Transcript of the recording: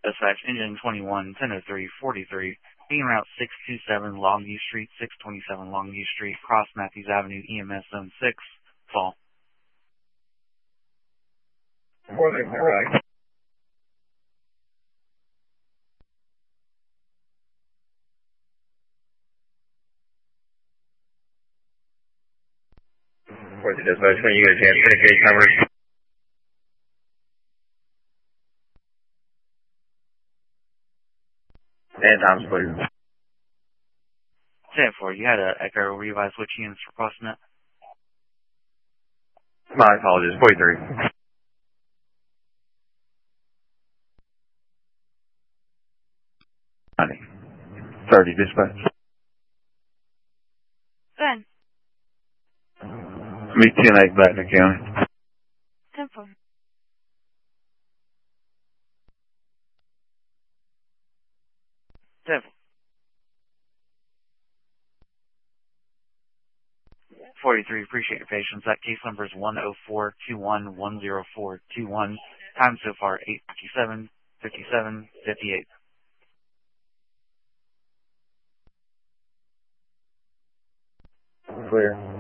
Dispatch engine 21, 1003, 43, being route 627 Longview Street, 627 Longview Street, cross Matthews Avenue, EMS zone 6, fall. Morning, right. Where's the dispatch? When you get a chance, indicate numbers. And times, please. 10-4, you had an Echo revised which units for crossing it? My apologies, 43. 30 dispatch. Good. Meet 10-8 back in the county. 10-4. 10-4. 43, appreciate your patience. That case number is 10421-10421. Time so far, 8:57, 57, 58. Clear.